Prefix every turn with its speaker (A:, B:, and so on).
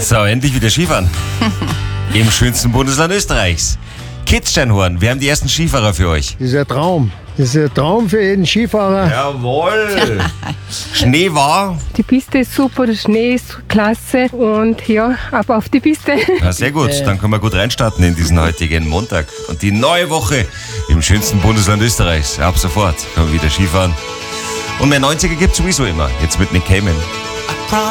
A: So, endlich wieder Skifahren. Im schönsten Bundesland Österreichs. Kitzsteinhorn, wir haben die ersten Skifahrer für euch.
B: Das ist ein Traum. Das ist ein Traum für jeden Skifahrer.
A: Jawohl! Schnee war?
C: Die Piste ist super, der Schnee ist klasse und ja, ab auf die Piste.
A: Na, sehr gut, dann können wir gut reinstarten in diesen heutigen Montag. Und die neue Woche im schönsten Bundesland Österreichs. Ab sofort können wir wieder Skifahren. Und mehr 90er gibt es sowieso immer. Jetzt mit Nick Cayman.